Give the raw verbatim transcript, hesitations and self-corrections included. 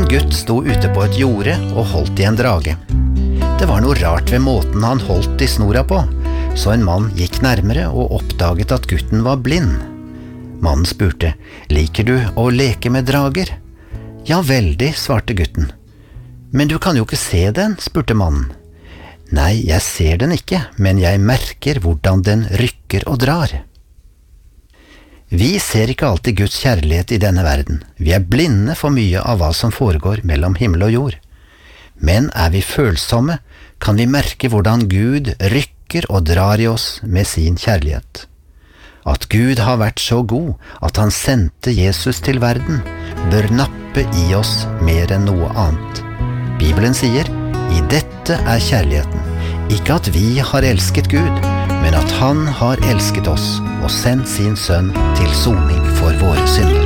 gutt sto ute på et jorde og holdt i en drage. Det var noe rart ved måten han holdt i snora på, så en mann gikk nærmere og oppdaget at gutten var blind. Mannen spurte, «Liker du å leke med drager?» «Ja, veldig», svarte gutten. «Men du kan jo ikke se den», spurte mannen. «Nei, jeg ser den ikke, men jeg merker hvordan den rykker og drar.» Vi ser ikke alltid Guds kjærlighet i denne verden. Vi er blinde for mye av hva som foregår mellom himmel og jord. Men er vi følsomme, kan vi merke hvordan Gud rykker og drar i oss med sin kjærlighet. At Gud har vært så god at han sendte Jesus til verden, bør nappe i oss mer enn noe annet. Bibelen sier, «I dette er kjærligheten, ikke at vi har elsket Gud, men at han har elsket oss og sendt sin sønn til soning for våre synder.»